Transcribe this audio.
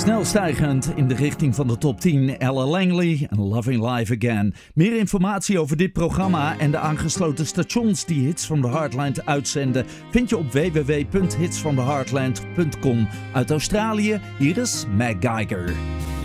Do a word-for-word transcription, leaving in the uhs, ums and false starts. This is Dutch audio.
Snel stijgend in de richting van de top tien, Ella Langley en Loving Life Again. Meer informatie over dit programma en de aangesloten stations die Hits from the Heartland uitzenden vind je op w w w punt hits from the heartland punt com. Uit Australië, hier is Meg Geiger.